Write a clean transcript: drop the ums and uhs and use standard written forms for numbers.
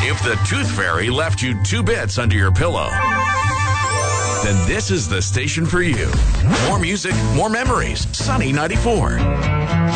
If the Tooth Fairy left you 2 bits under your pillow, then this is the station for you. More music, more memories. Sunny 94.